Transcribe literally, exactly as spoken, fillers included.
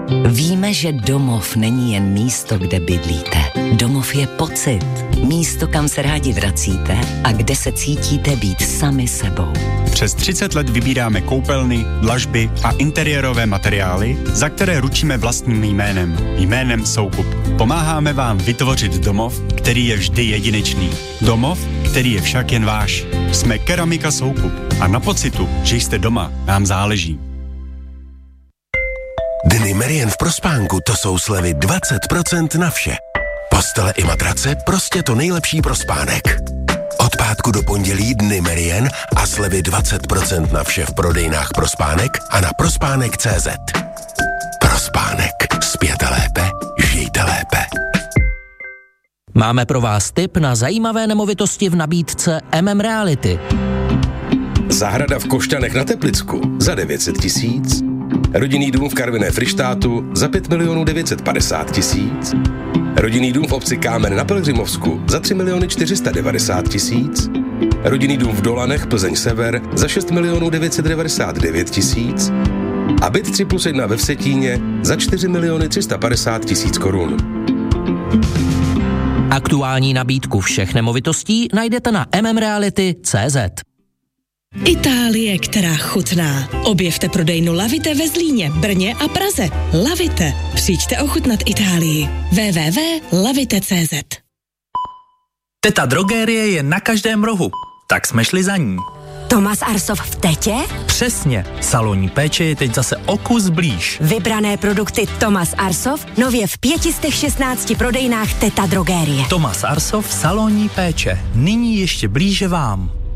Víme, že domov není jen místo, kde bydlíte. Domov je pocit. Místo, kam se rádi vracíte a kde se cítíte být sami sebou. Přes třicet let vybíráme koupelny, dlažby a interiérové materiály, za které ručíme vlastním jménem. Jménem Soukup. Pomáháme vám vytvořit domov, který je vždy jedinečný. Domov, který je však jen váš. Jsme Keramika Soukup a na pocitu, že jste doma, nám záleží. Dny Merian v Prospánku, to jsou slevy dvacet procent na vše. Postele i matrace, prostě to nejlepší pro spánek. Od pátku do pondělí dny Merian a slevy dvacet procent na vše v prodejnách Prospánek a na prospánek tečka cé zet. Prospánek. Spěte lépe, žijte lépe. Máme pro vás tip na zajímavé nemovitosti v nabídce M M Reality. Zahrada v Košťanech na Teplicku za devět set tisíc. Rodinný dům v Karviné Frištátu za pět milionů devět set padesát tisíc. Rodinný dům v obci Kámen na Pelhřimovsku za tři miliony čtyři sta devadesát tisíc. Rodinný dům v Dolanech Plzeň Sever za šest milionů devět set devadesát devět tisíc. A byt tři plus jedna ve Vsetíně za čtyři miliony tři sta padesát tisíc korun. Aktuální nabídku všech nemovitostí najdete na m m reality tečka cé zet. Itálie, která chutná. Objevte prodejnu Lavite ve Zlíně, Brně a Praze. Lavite. Přijďte ochutnat Itálii. w w w tečka lavite tečka cé zet. Teta Drogérie je na každém rohu, tak jsme šli za ní. Tomas Arsov v Tetě? Přesně, salonní péče je teď zase o kus blíž. Vybrané produkty Tomas Arsov nově v pět set šestnáct prodejnách Teta Drogérie. Tomas Arsov, salonní péče, nyní ještě blíže vám.